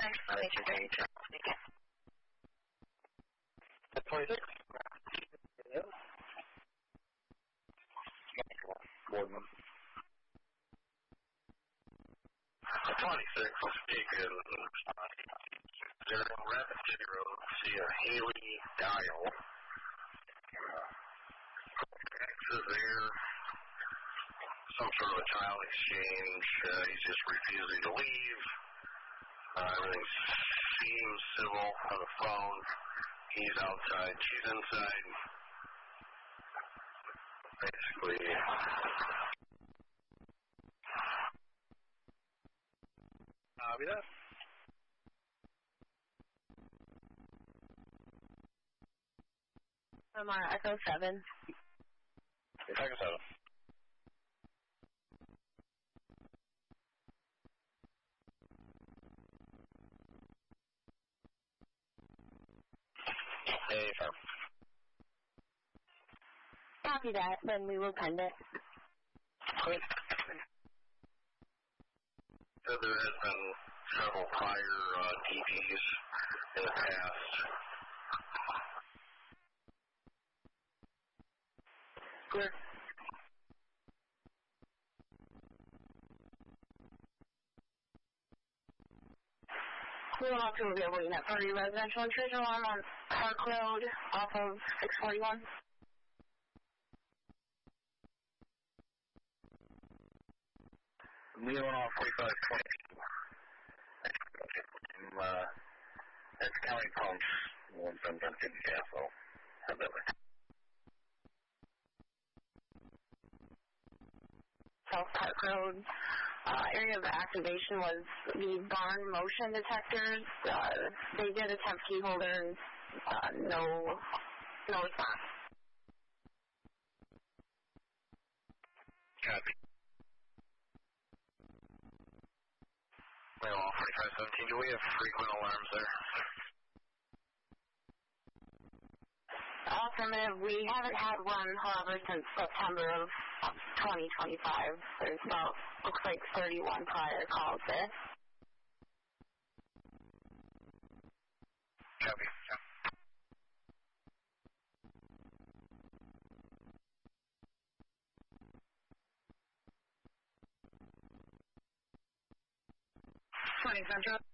Thanks, let me check your At 26? Yep. Boardman. At 26, speaking. They're in Rapid City Road. See a Haley Dial. Is there some sort of a child exchange? He's just refusing to leave. Everything seems civil on the phone. He's outside. She's inside. Basically. Copy that. I'm on Echo 7. Echo 7. Hey, sir. Copy that, then we will send it. Good. So there has been several prior DPs in the past. Clear. We will also be waiting at 30 residential intrusion alarm on Park Road off of 641. Leon on 4520. That's County Pumps. 1710 Castle. How's that work? South Park Road. Area of activation was the barn motion detectors. They did attempt key holders. No response. Copy. Well, 4517, do we have frequent alarms there? Affirmative. We haven't had one, however, since September of 2025. There's about, looks like 31 prior calls there. Copy. Central.